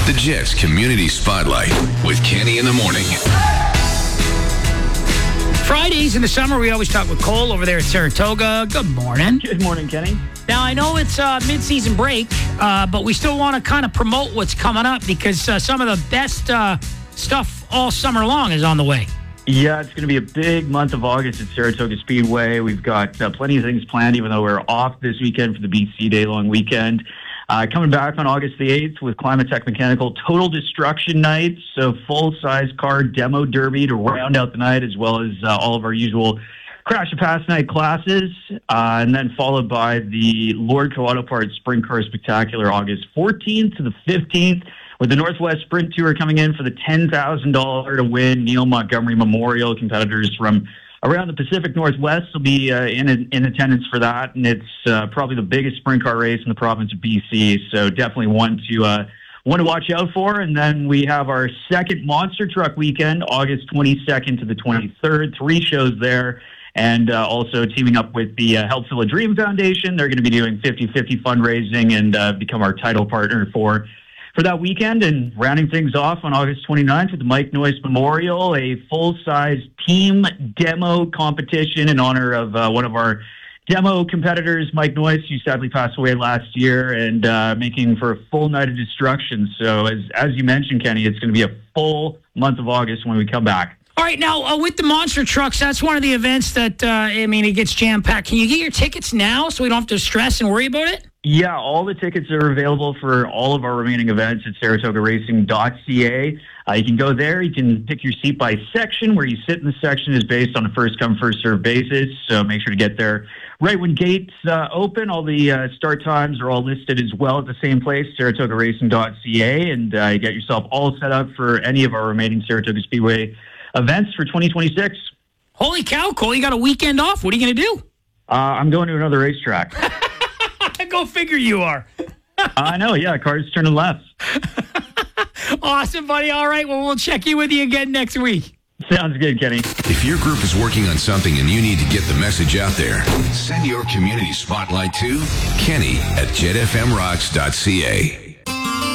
The Jets Community Spotlight with Kenny in the morning. Fridays in the summer, we always talk with Cole over there at Saratoga. Good morning. Good morning, Kenny. Now, I know it's mid-season break, but we still want to kind of promote what's coming up because some of the best stuff all summer long is on the way. Yeah, it's going to be a big month of August at Saratoga Speedway. We've got plenty of things planned, even though we're off this weekend for the BC Day-long weekend. Coming back on August the 8th with Climatech Mechanical Total Destruction Night, so full-size car demo derby to round out the night, as well as all of our usual Crash and Pass Night classes, and then followed by the Lordco Auto Parts Sprint Car Spectacular August 14th to the 15th, with the Northwest Sprint Tour coming in for the $10,000 to win Neil Montgomery Memorial. Competitors from around the Pacific Northwest will be in attendance for that, and it's probably the biggest sprint car race in the province of BC, so definitely one to watch out for. And then we have our second Monster Truck Weekend, August 22nd to the 23rd, 3 shows there, and also teaming up with the Help Fill a Dream Foundation. They're going to be doing 50-50 fundraising and become our title partner for that weekend. And rounding things off on August 29th with the Mike Noyce Memorial, a full-size team demo competition in honor of one of our demo competitors, Mike Noyce, who sadly passed away last year, and making for a full night of destruction. So as you mentioned, Kenny, it's going to be a full month of August when we come back. All right, now with the monster trucks, that's one of the events that, it gets jam-packed. Can you get your tickets now so we don't have to stress and worry about it? Yeah, all the tickets are available for all of our remaining events at SaratogaRacing.ca. You can go there. You can pick your seat by section. Where you sit in the section is based on a first-come, first-served basis, so make sure to get there right when gates open. All the start times are all listed as well at the same place, SaratogaRacing.ca, and you get yourself all set up for any of our remaining Saratoga Speedway events for 2026. Holy cow, Cole, you got a weekend off. What are you going to do? I'm going to another racetrack. Go figure you are. I know, yeah, car's turning left. Awesome, buddy. All right, well, we'll check in with you again next week. Sounds good, Kenny. If your group is working on something and you need to get the message out there, send your community spotlight to Kenny at jetfmrocks.ca.